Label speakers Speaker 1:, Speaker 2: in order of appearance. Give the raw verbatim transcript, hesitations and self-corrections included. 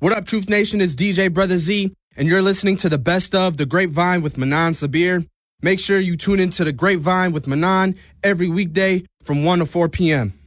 Speaker 1: What up, Truth Nation? It's D J Brother Z, and you're listening to the best of The Grapevine with Manan Sabir. Make sure you tune into The Grapevine with Manan every weekday from one to four p.m.